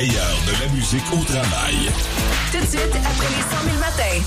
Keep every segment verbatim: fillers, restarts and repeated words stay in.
Meilleur de la musique au travail. Tout de suite, après les cent mille matins.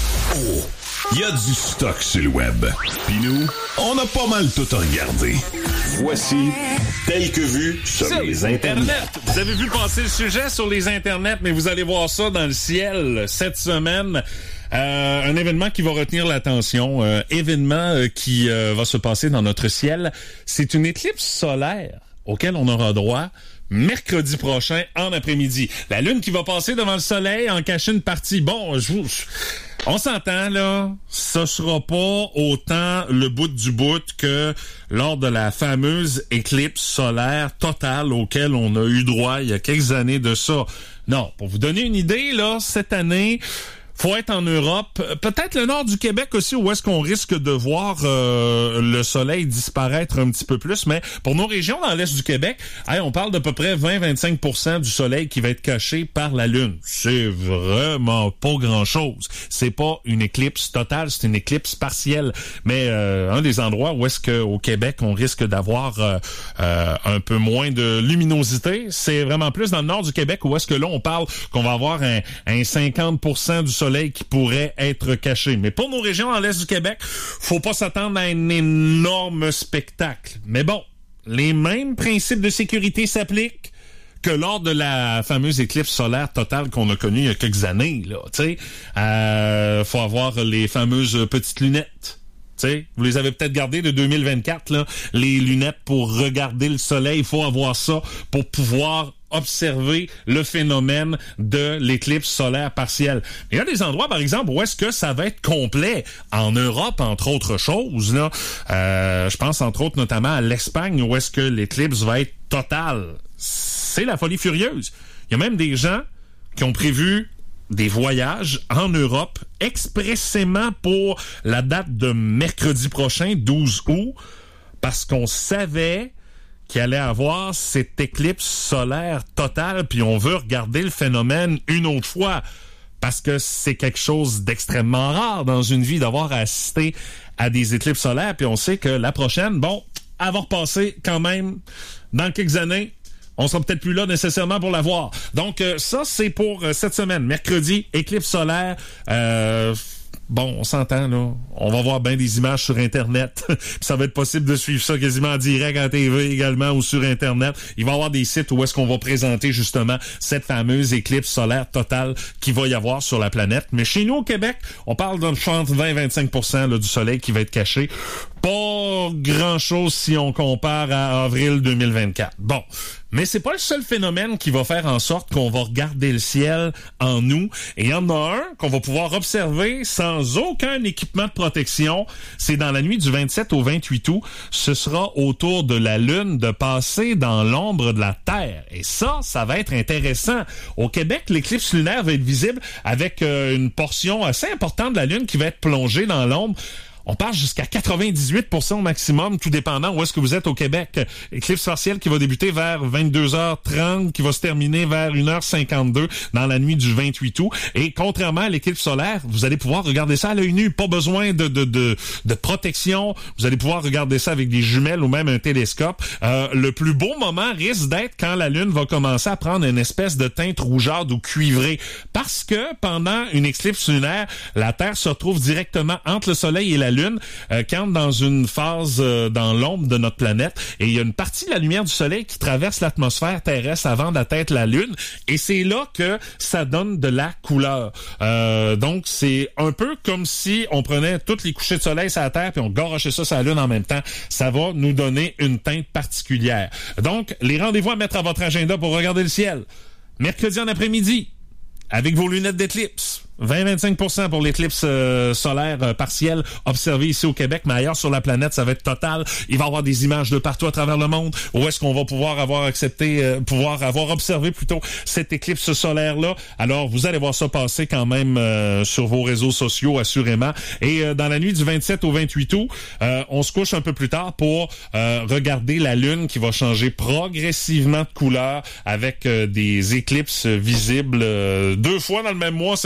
Oh, il y a du stock sur le web. Puis nous, on a pas mal tout regardé. Voici Tel que vu sur, sur les internets. Internet. Vous avez vu passer le sujet sur les internets, mais vous allez voir ça dans le ciel cette semaine. Euh, un événement qui va retenir l'attention, euh, événement euh, qui euh, va se passer dans notre ciel. C'est une éclipse solaire auquel on aura droit mercredi prochain en après-midi. La lune qui va passer devant le soleil en cacher une partie. Bon, je vous... On s'entend, là, ce sera pas autant le bout du bout que lors de la fameuse éclipse solaire totale auquel on a eu droit il y a quelques années de ça. Non, pour vous donner une idée, là, cette année... Faut être en Europe, peut-être le nord du Québec aussi, où est-ce qu'on risque de voir euh, le soleil disparaître un petit peu plus, mais pour nos régions dans l'est du Québec, hey, on parle d'à peu près vingt à vingt-cinq pour cent du soleil qui va être caché par la Lune. C'est vraiment pas grand-chose. C'est pas une éclipse totale, c'est une éclipse partielle. Mais euh, un des endroits où est-ce qu'au Québec, on risque d'avoir euh, euh, un peu moins de luminosité, c'est vraiment plus dans le nord du Québec, où est-ce que là, on parle qu'on va avoir un, un cinquante pour cent du soleil qui pourrait être caché. Mais pour nos régions dans l'est du Québec, faut pas s'attendre à un énorme spectacle. Mais bon, les mêmes principes de sécurité s'appliquent que lors de la fameuse éclipse solaire totale qu'on a connue il y a quelques années, là. Tu sais, euh, faut avoir les fameuses petites lunettes. T'sais, vous les avez peut-être gardées de deux mille vingt-quatre, là, les lunettes pour regarder le soleil. Il faut avoir ça pour pouvoir observer le phénomène de l'éclipse solaire partielle. Mais il y a des endroits, par exemple, où est-ce que ça va être complet. En Europe, entre autres choses, là, euh, je pense entre autres notamment à l'Espagne, où est-ce que l'éclipse va être totale. C'est la folie furieuse. Il y a même des gens qui ont prévu des voyages en Europe expressément pour la date de mercredi prochain, douze août, parce qu'on savait qu'il allait avoir cette éclipse solaire totale, puis on veut regarder le phénomène une autre fois, parce que c'est quelque chose d'extrêmement rare dans une vie d'avoir à assister à des éclipses solaires, puis on sait que la prochaine, bon, elle va repasser quand même dans quelques années. On sera peut-être plus là nécessairement pour la voir. Donc, euh, ça, c'est pour euh, cette semaine. Mercredi, éclipse solaire. Euh, bon, on s'entend, là. On va voir bien des images sur Internet. Ça va être possible de suivre ça quasiment en direct en T V également ou sur Internet. Il va y avoir des sites où est-ce qu'on va présenter justement cette fameuse éclipse solaire totale qu'il va y avoir sur la planète. Mais chez nous, au Québec, on parle d'un entre vingt à vingt-cinq pour cent là, du soleil qui va être caché. Pas grand-chose si on compare à avril deux mille vingt-quatre. Bon. Mais c'est pas le seul phénomène qui va faire en sorte qu'on va regarder le ciel en nous. Et il y en a un qu'on va pouvoir observer sans aucun équipement de protection. C'est dans la nuit du vingt-sept au vingt-huit août. Ce sera autour de la Lune de passer dans l'ombre de la Terre. Et ça, ça va être intéressant. Au Québec, l'éclipse lunaire va être visible avec euh, une portion assez importante de la Lune qui va être plongée dans l'ombre. On parle jusqu'à quatre-vingt-dix-huit pour cent au maximum, tout dépendant où est-ce que vous êtes au Québec. Éclipse partielle qui va débuter vers vingt-deux heures trente, qui va se terminer vers une heure cinquante-deux dans la nuit du vingt-huit août. Et contrairement à l'éclipse solaire, vous allez pouvoir regarder ça à l'œil nu. Pas besoin de, de, de, de protection. Vous allez pouvoir regarder ça avec des jumelles ou même un télescope. Euh, le plus beau moment risque d'être quand la Lune va commencer à prendre une espèce de teinte rougeâtre ou cuivrée. Parce que pendant une éclipse lunaire, la Terre se retrouve directement entre le Soleil et la Lune, euh, qui entre dans une phase euh, dans l'ombre de notre planète, et il y a une partie de la lumière du soleil qui traverse l'atmosphère terrestre avant d'atteindre la Lune, et c'est là que ça donne de la couleur. Euh, donc c'est un peu comme si on prenait toutes les couchers de soleil sur la Terre puis on garochait ça sur la Lune en même temps. Ça va nous donner une teinte particulière. Donc les rendez-vous à mettre à votre agenda pour regarder le ciel. Mercredi en après-midi, avec vos lunettes d'éclipse. vingt à vingt-cinq pour cent pour l'éclipse euh, solaire euh, partielle observée ici au Québec, mais ailleurs sur la planète, ça va être total. Il va y avoir des images de partout à travers le monde. Où est-ce qu'on va pouvoir avoir accepté, euh, pouvoir avoir observé plutôt cette éclipse solaire-là? Alors, vous allez voir ça passer quand même euh, sur vos réseaux sociaux, assurément. Et euh, dans la nuit du vingt-sept au vingt-huit août, euh, on se couche un peu plus tard pour euh, regarder la Lune qui va changer progressivement de couleur avec euh, des éclipses visibles euh, deux fois dans le même mois. C'est quand même assez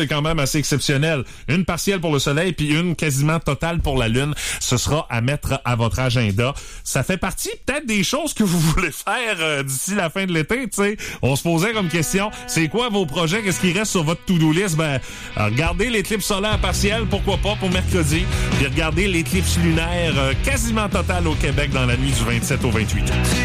assez exceptionnelles. Une partielle pour le soleil, puis une quasiment totale pour la lune. Ce sera à mettre à votre agenda. Ça fait partie peut-être des choses que vous voulez faire euh, d'ici la fin de l'été, tu sais. On se posait comme question, c'est quoi vos projets? Qu'est-ce qui reste sur votre to-do list? Ben, regardez l'éclipse solaire partielle, pourquoi pas, pour mercredi. Puis regardez l'éclipse lunaire euh, quasiment totale au Québec dans la nuit du vingt-sept au vingt-huit.